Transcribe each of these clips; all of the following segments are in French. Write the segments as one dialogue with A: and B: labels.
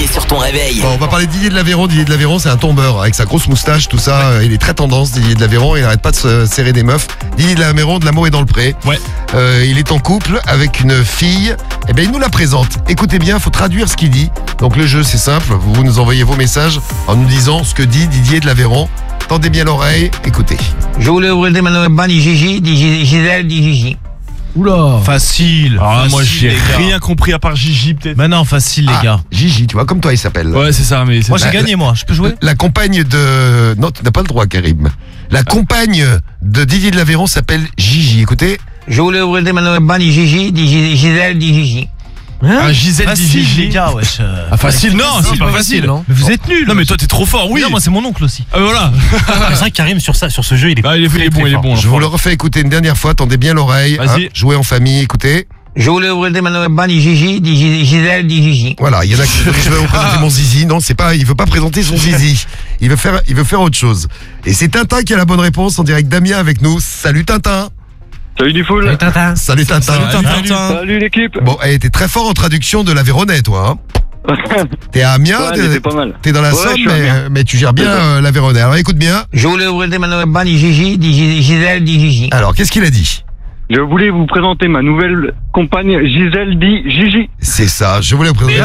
A: sur ton réveil.
B: Bon, on va parler de Didier de l'Aveyron. Didier de l'Aveyron, c'est un tombeur avec sa grosse moustache, tout ça. Il est très tendance, Didier de l'Aveyron. Il n'arrête pas de se serrer des meufs. Didier de l'Aveyron, de l'amour est dans le pré.
C: Ouais.
B: Il est en couple avec une fille. Eh bien, il nous la présente. Écoutez bien, il faut traduire ce qu'il dit. Donc le jeu, c'est simple. Vous nous envoyez vos messages en nous disant ce que dit Didier de l'Aveyron. Tendez bien l'oreille, écoutez.
D: Je voulais ouvrir des manos dit Gigi, dit Gisèle, dit Gigi.
E: Oula.
C: Facile. Alors là, moi, j'ai
E: les gars.
C: rien compris à part Gigi, peut-être.
E: Mais non, facile, les gars.
B: Gigi, tu vois, comme toi, il s'appelle.
C: Ouais, c'est ça, mais c'est
E: Moi,
C: ça.
E: j'ai gagné, moi. Je peux jouer?
B: La compagne de... Non, tu n'as pas le droit, Karim. La compagne de Didier de l'Aveyron s'appelle Gigi. Écoutez.
D: Je voulais ouvrir des manos dit Gigi, dit Gisèle, dit Gigi.
C: Ah, Gisèle dit
E: Facile,
C: Gigi.
E: les gars, wesh.
C: Ah, facile, non, c'est pas facile.
E: non. Mais vous êtes nuls.
C: Non, mais toi, t'es trop fort, oui.
E: Non, moi, c'est mon oncle aussi.
C: Ah, voilà.
F: C'est vrai que Karim, sur ce jeu, il est
C: Ah, il est bon, il est bon.
B: Je vous le refais écouter une dernière fois. Tendez bien l'oreille.
C: Vas-y.
B: Jouez en famille, écoutez.
D: Je voulais ouvrir des manos dit Gigi, dit Gisèle, dit Gigi.
B: Voilà, il y en a qui disent je vais vous présenter mon zizi. Non, c'est pas, il veut pas présenter son zizi. Il veut faire autre chose. Et c'est Tintin qui a la bonne réponse en direct. Damien avec nous. Salut Tintin.
G: Salut du full.
B: Salut Tintin.
G: Salut l'équipe.
B: Bon, t'es très fort en traduction de l'Aveyronais, toi. Hein. T'es à Amiens,
G: Ouais, c'est pas mal.
B: t'es dans la
G: Ouais,
B: Somme,
G: je suis à Amiens.
B: mais tu gères bien l'Aveyronais. Alors écoute bien.
D: Je voulais ouvrir des manos dit Gigi, dit Gisèle, dit Gigi.
B: Alors, qu'est-ce qu'il a dit?
G: Je voulais vous présenter ma nouvelle compagne Gisèle dit Gigi.
B: C'est ça, je voulais vous présenter.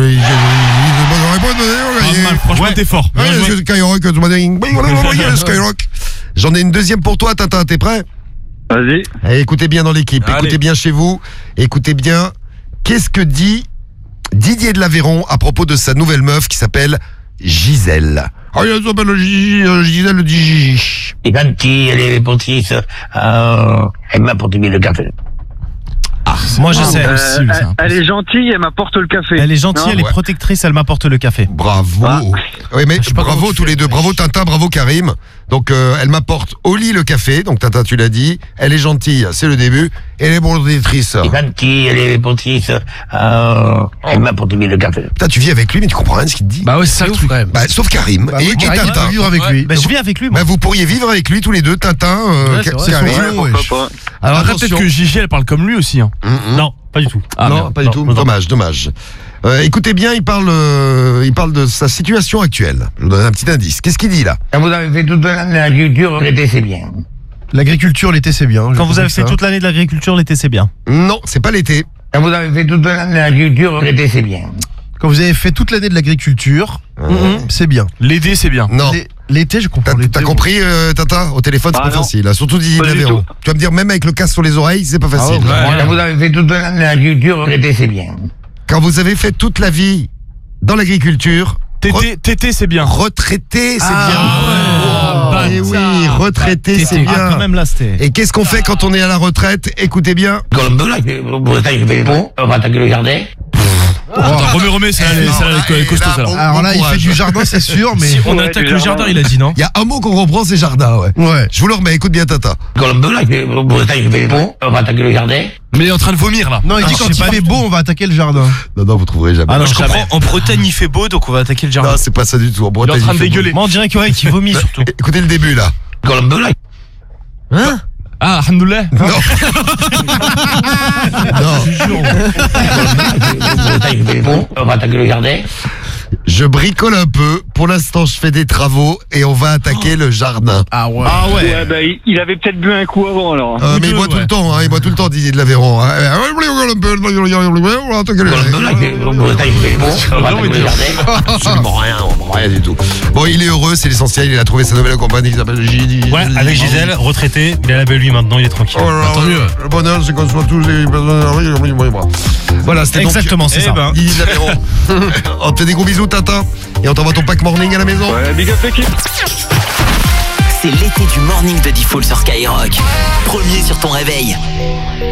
C: Franchement, t'es fort.
B: Skyrock. J'en ai une deuxième pour toi, Tintin, t'es prêt?
G: Vas-y.
B: Allez, écoutez bien dans l'équipe,
C: Allez.
B: écoutez bien chez vous, écoutez bien. Qu'est-ce que dit Didier de l'Aveyron à propos de sa nouvelle meuf qui s'appelle Gisèle? Ah, elle s'appelle Gisèle dit Gigi.
D: Et gentille, elle est répontrice. Elle m'a porté le café.
E: Moi, je sais.
G: Elle est gentille, elle m'apporte le café.
E: Elle est gentille,
G: Non,
E: elle est
B: ouais.
E: protectrice, elle m'apporte le café.
B: Bravo.
G: Ah.
B: Oui, mais
E: sais pas comment
B: bravo
E: tu
B: tous
E: fais.
B: les deux. Bravo Tintin, bravo Karim. Donc, elle m'apporte au lit le café. Donc, Tintin, tu l'as dit. Elle est gentille, c'est le début. Elle est protectrice.
D: Et gentille, elle est répontrice. Elle m'a porté le café.
B: Putain, tu vis avec lui, mais tu comprends rien de ce qu'il te dit.
C: Bah ouais, c'est ça le truc.
B: Bah, sauf Karim et Tintin.
E: vivre avec lui. Bah, je vis avec lui, moi.
B: Bah, vous pourriez vivre avec lui tous les deux, Tintin,
E: c'est vrai.
B: Karim.
G: Ouais, pourquoi pas.
B: Alors,
C: Après, peut-être
B: attention.
C: que Gigi, elle parle comme lui aussi. Hein.
F: Non, pas du tout.
C: Ah,
B: non,
C: merde.
B: pas du tout.
F: non.
B: Dommage. Écoutez bien, il parle de sa situation actuelle. Je vous donne un petit indice. Qu'est-ce qu'il dit là?
D: Quand vous avez fait toute l'agriculture, l'été c'est bien.
E: L'agriculture, l'été, c'est bien. Quand vous avez fait toute l'année de l'agriculture, l'été, c'est bien.
B: Non, c'est pas l'été.
D: Quand vous avez fait toute l'agriculture, l'été c'est bien.
E: Quand vous avez fait toute l'année de l'agriculture, c'est bien.
C: L'aider, c'est bien.
B: Non.
E: L'été, je comprends.
B: T'as compris, Tintin? Au téléphone, c'est
G: Ah
B: pas
G: non.
B: facile. Surtout Didier de
G: Pas du
B: l'Aveyron.
G: tout.
B: Tu vas me dire, même avec le casque sur les oreilles, c'est pas facile.
D: Quand vous avez fait toute l'agriculture, l'été c'est bien.
B: Quand vous avez fait toute la vie dans l'agriculture,
C: Tété, c'est bien.
B: retraité, c'est
E: Ah,
B: bien.
E: ouais.
B: Eh oui, retraité, c'est
E: Ah, quand
B: bien.
E: même, là, c'était.
B: Et qu'est-ce qu'on fait quand on est à la retraite? Écoutez bien.
D: Comme là, pour ça, je fais les ponts, on va attaquer le jardin.
C: Attends, remets, ça, elle est costaud, ça. là.
E: Alors là, il fait du jardin, c'est sûr, mais.
F: Si on
G: Ouais,
F: attaque
G: du
F: le
G: jardin.
F: jardin, il a dit non.
B: Il y a un mot qu'on reprend, c'est jardin, ouais.
E: Ouais.
B: Je vous le remets, écoute bien, Tintin.
D: Comme là, pour ça, je fais les ponts, on va attaquer le jardin.
C: Mais il est en train de vomir, là.
E: Non, il dit
F: Ah,
E: quand
F: je sais
E: il
F: pas
E: fait
F: du
E: beau, on va attaquer le jardin.
B: Non, vous trouverez jamais.
E: Ah non,
F: Je
E: jamais.
F: comprends, en Bretagne il fait beau donc on va attaquer le jardin.
B: Non, c'est pas ça du tout. En
C: Il est en
B: Bretagne,
C: train de
B: fait beau.
C: dégueuler.
E: Moi, on dirait qu'il vomit surtout.
B: Écoutez le début, là.
D: Comme là,
E: Hein?
C: Ah, alhamdoulilah.
B: Non. non.
D: pour ça, je fais les ponts, on va attaquer le jardin.
B: Je bricole un peu. Pour l'instant, je fais des travaux et on va attaquer le jardin.
E: Ah ouais.
C: Ah ouais.
G: Ouais, bah, il avait peut-être bu un coup avant alors.
B: Mais il boit tout le temps, hein. Il boit tout le temps, Didier de l'Aveyron. Hein. On va attaquer le
D: Comme
B: jardin.
D: là, pour ça, je fais les ponts, on va attaquer le jardin.
B: Absolument rien du tout. Bon, il est heureux, c'est l'essentiel. Il a trouvé sa nouvelle compagne qui s'appelle Gigi.
F: Ouais, avec Gisèle, retraité, il a la belle lui maintenant, il est tranquille.
B: Oh là là,
C: Tant mieux.
B: Le bonheur, c'est qu'on soit tous les Voilà, c'était donc
E: Exactement, c'est ça.
B: Didier de l'Aveyron. On te fait des gros bisous, Tintin. Et on t'envoie ton pack morning à la maison.
G: Ouais, big up l'équipe.
A: C'est l'été du morning de Diffoul sur Skyrock. Premier sur ton réveil.